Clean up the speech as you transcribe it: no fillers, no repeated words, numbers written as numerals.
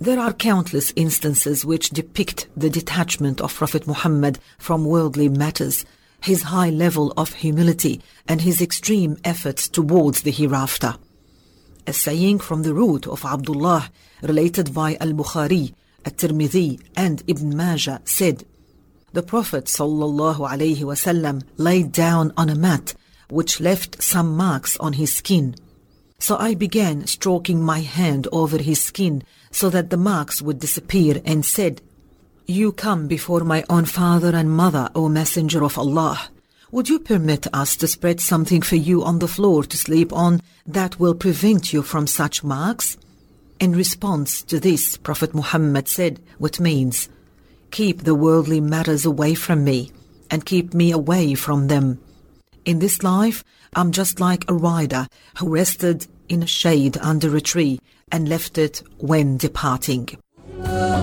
There are countless instances which depict the detachment of Prophet Muhammad from worldly matters, his high level of humility, and his extreme efforts towards the hereafter. A saying from the root of Abdullah, related by Al-Bukhari, At-Tirmidhi, and Ibn Majah, said, "The Prophet ﷺ laid down on a mat which left some marks on his skin. So I began stroking my hand over his skin so that the marks would disappear and said, 'You come before my own father and mother, O Messenger of Allah. Would you permit us to spread something for you on the floor to sleep on that will prevent you from such marks?' In response to this, Prophet Muhammad said, which means, 'Keep the worldly matters away from me and keep me away from them. In this life, I'm just like a rider who rested in a shade under a tree and left it when departing.'"